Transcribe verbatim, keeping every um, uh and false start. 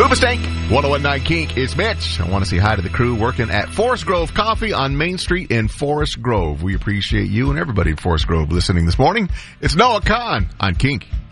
Hoobastank, one oh one point nine Kink, it's Mitch. I want to say hi to the crew working at Forest Grove Coffee on Main Street in Forest Grove. We appreciate you and everybody in Forest Grove listening this morning. It's Noah Khan on Kink.